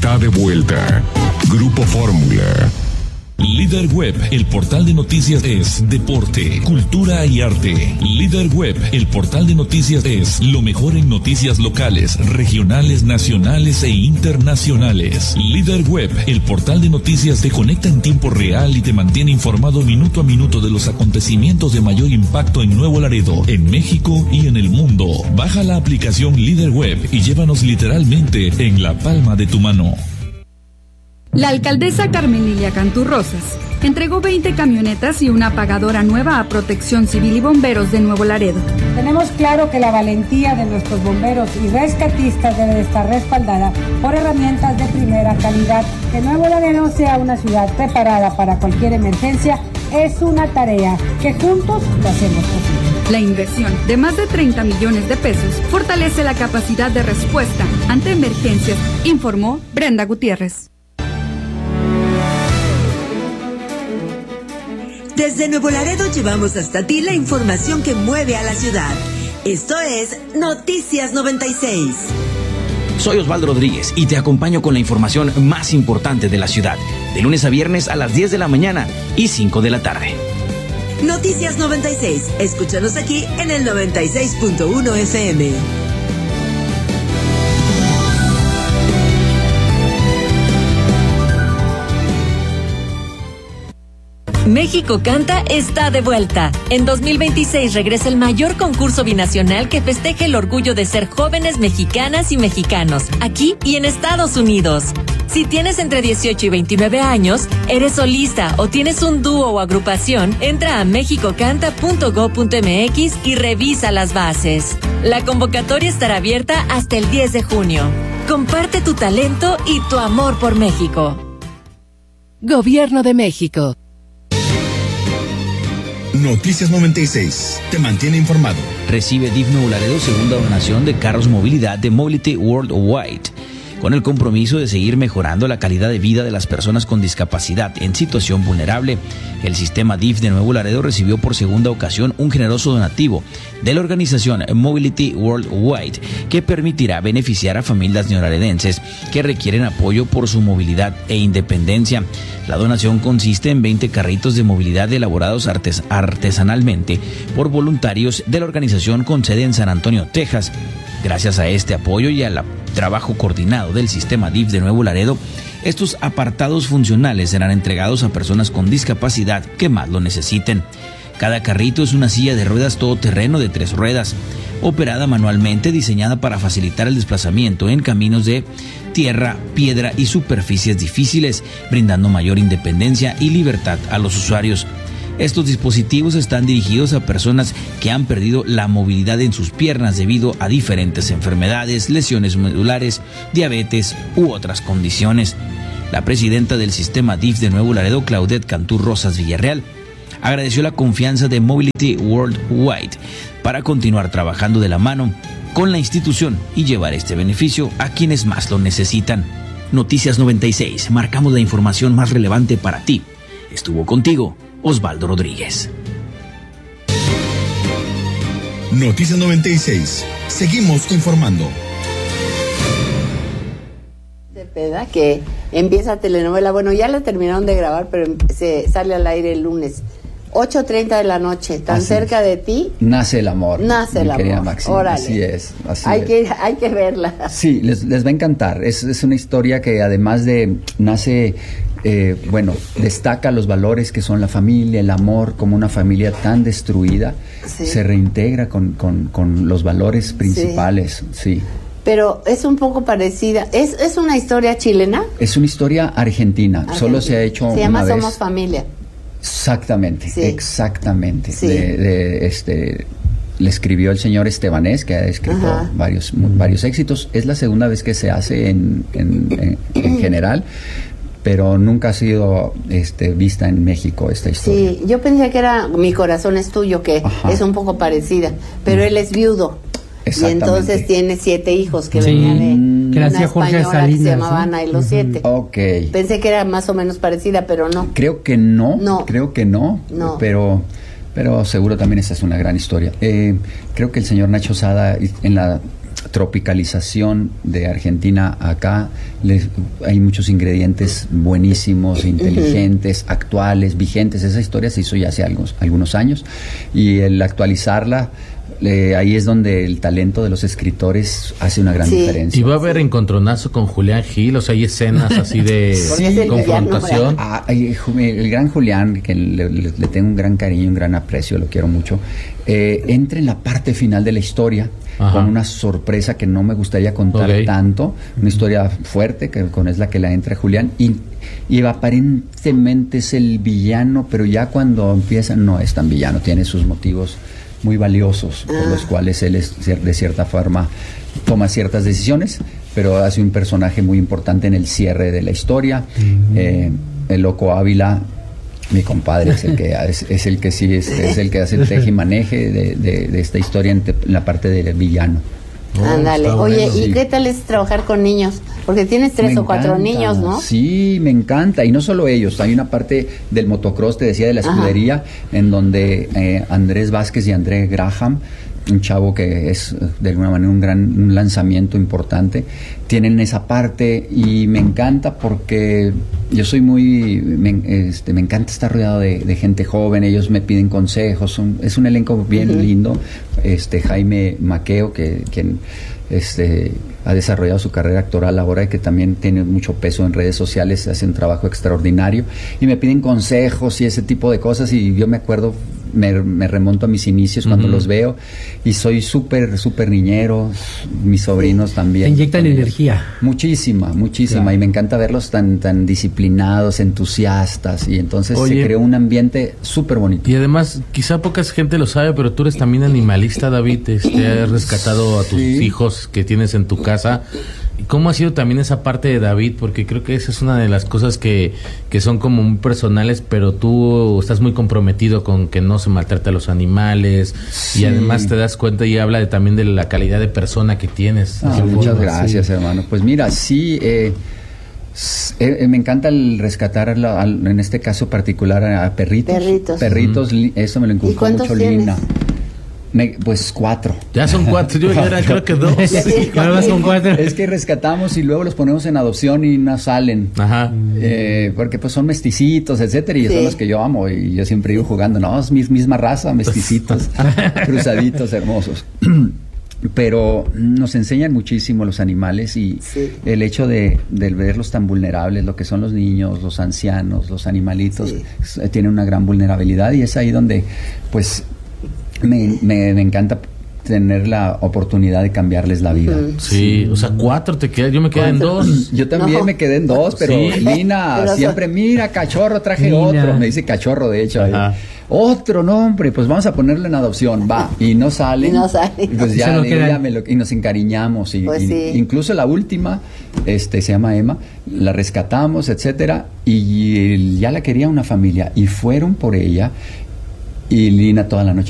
está de vuelta. Grupo Fórmula. Líder Web, el portal de noticias es deporte, cultura y arte. Líder Web, el portal de noticias es lo mejor en noticias locales, regionales, nacionales e internacionales. Líder Web, el portal de noticias te conecta en tiempo real y te mantiene informado minuto a minuto de los acontecimientos de mayor impacto en Nuevo Laredo, en México y en el mundo. Baja la aplicación Líder Web y llévanos literalmente en la palma de tu mano. La alcaldesa Carmen Lilia Cantú Rosas entregó 20 camionetas y una apagadora nueva a Protección Civil y Bomberos de Nuevo Laredo. Tenemos claro que la valentía de nuestros bomberos y rescatistas debe estar respaldada por herramientas de primera calidad. Que Nuevo Laredo sea una ciudad preparada para cualquier emergencia es una tarea que juntos lo hacemos posible. La inversión de más de 30 millones de pesos fortalece la capacidad de respuesta ante emergencias, informó Brenda Gutiérrez. Desde Nuevo Laredo llevamos hasta ti la información que mueve a la ciudad. Esto es Noticias 96. Soy Osvaldo Rodríguez y te acompaño con la información más importante de la ciudad, de lunes a viernes a las 10 de la mañana y 5 de la tarde. Noticias 96. Escúchanos aquí en el 96.1 FM. México Canta está de vuelta. En 2026 regresa el mayor concurso binacional que festeje el orgullo de ser jóvenes mexicanas y mexicanos, aquí y en Estados Unidos. Si tienes entre 18 y 29 años, eres solista o tienes un dúo o agrupación, entra a mexicocanta.go.mx y revisa las bases. La convocatoria estará abierta hasta el 10 de junio. Comparte tu talento y tu amor por México. Gobierno de México. Noticias 96. Te mantiene informado. Recibe DIF Nuevo Laredo segunda donación de carros movilidad de Mobility Worldwide, con el compromiso de seguir mejorando la calidad de vida de las personas con discapacidad en situación vulnerable. El sistema DIF de Nuevo Laredo recibió por segunda ocasión un generoso donativo de la organización Mobility Worldwide, que permitirá beneficiar a familias neolaredenses que requieren apoyo por su movilidad e independencia. La donación consiste en 20 carritos de movilidad elaborados artesanalmente por voluntarios de la organización con sede en San Antonio, Texas. Gracias a este apoyo y al trabajo coordinado del sistema DIF de Nuevo Laredo, estos apartados funcionales serán entregados a personas con discapacidad que más lo necesiten. Cada carrito es una silla de ruedas todoterreno de 3 ruedas, operada manualmente, diseñada para facilitar el desplazamiento en caminos de tierra, piedra y superficies difíciles, brindando mayor independencia y libertad a los usuarios. Estos dispositivos están dirigidos a personas que han perdido la movilidad en sus piernas debido a diferentes enfermedades, lesiones medulares, diabetes u otras condiciones. La presidenta del sistema DIF de Nuevo Laredo, Claudette Cantú Rosas Villarreal, agradeció la confianza de Mobility Worldwide para continuar trabajando de la mano con la institución y llevar este beneficio a quienes más lo necesitan. Noticias 96, marcamos la información más relevante para ti. Estuvo contigo Osvaldo Rodríguez. Noticias 96. Seguimos informando. De peda que empieza telenovela. Bueno, ya la terminaron de grabar, pero se sale al aire el lunes. 8:30 de la noche, tan cerca de ti. Nace el amor. Nace el amor. Maxine, órale. Así es. Hay que verla. Sí, les va a encantar. Es una historia que además de nace, destaca los valores que son la familia, el amor, como una familia tan destruida, sí, se reintegra con los valores principales, sí. Pero es un poco parecida. ¿Es una historia chilena? Es una historia argentina. Solo se ha hecho se llama una vez. Somos Familia. Exactamente, sí. Exactamente. Sí. Le escribió el señor Estebanés, que ha escrito varios éxitos. Es la segunda vez que se hace en general, pero nunca ha sido vista en México esta historia. Sí, yo pensé que era Mi corazón es tuyo, que es un poco parecida, pero él es viudo. Y entonces tiene 7 hijos que venían de que una española Salinas, que se llamaba Ana y los 7. Ok. Pensé que era más o menos parecida, pero no. Creo que no. Pero seguro también esta es una gran historia. Creo que el señor Nacho Sada, en la tropicalización de Argentina acá, hay muchos ingredientes buenísimos, inteligentes, actuales, vigentes. Esa historia se hizo ya hace algunos años, y el actualizarla, ahí es donde el talento de los escritores hace una gran diferencia. Y va a haber encontronazo con Julián Gil, o sea, hay escenas así de confrontación. El gran Julián, que le tengo un gran cariño, un gran aprecio, lo quiero mucho, entra en la parte final de la historia. Ajá. Con una sorpresa que no me gustaría contar tanto, una historia fuerte, que es la que la entra Julián, y aparentemente es el villano, pero ya cuando empieza no es tan villano, tiene sus motivos muy valiosos por los cuales él de cierta forma toma ciertas decisiones, pero hace un personaje muy importante en el cierre de la historia. El Loco Ávila, mi compadre, es el que es el que hace el tejimaneje de esta historia en la parte del villano. Ándale. Oye, ¿y qué tal es trabajar con niños? Porque tienes 3 o 4 niños, ¿no? Sí, me encanta. Y no solo ellos, hay una parte del motocross, te decía, de la escudería, en donde Andrés Vázquez y André Graham, un chavo que es de alguna manera un lanzamiento importante, tienen esa parte, y me encanta porque yo soy me encanta estar rodeado de gente joven. Ellos me piden consejos, es un elenco bien lindo. Jaime Maqueo, quien ha desarrollado su carrera actoral ahora, y que también tiene mucho peso en redes sociales, hace un trabajo extraordinario, y me piden consejos y ese tipo de cosas, y yo me acuerdo, me remonto a mis inicios cuando los veo, y soy súper niñero. Mis sobrinos también. Te inyectan energía. Muchísima, claro. Y me encanta verlos tan disciplinados, entusiastas, y entonces se creó un ambiente súper bonito. Y además, quizá poca gente lo sabe, pero tú eres también animalista, David. Has rescatado a tus hijos que tienes en tu casa. ¿Cómo ha sido también esa parte de David? Porque creo que esa es una de las cosas que son como muy personales, pero tú estás muy comprometido con que no se maltrate a los animales, y además te das cuenta y habla también de la calidad de persona que tienes. Muchas gracias, hermano. Pues mira, sí, me encanta el rescatar, en este caso particular, a perritos. Eso me lo inculcó mucho Lina. Pues 4. Ya son 4, yo era creo que 2. Son 4. Es que rescatamos y luego los ponemos en adopción y no salen. Ajá. Porque pues son mesticitos, etcétera, y son los que yo amo, y yo siempre iba jugando, no, es misma raza, mesticitos, cruzaditos, hermosos. Pero nos enseñan muchísimo los animales, y el hecho de verlos tan vulnerables, lo que son los niños, los ancianos, los animalitos, tienen una gran vulnerabilidad, y es ahí donde pues me encanta tener la oportunidad de cambiarles la vida. Sí, o sea, 4 te quedas, yo me quedé en 2. Yo también me quedé en 2, pero Lina siempre, mira, cachorro, traje otro, me dice cachorro, de hecho. Otro nombre, pues vamos a ponerlo en adopción, va, y no sale. Y pues ya, y nos encariñamos, y incluso la última, se llama Emma, la rescatamos, etcétera, y ya la quería una familia, y fueron por ella, y Lina toda la noche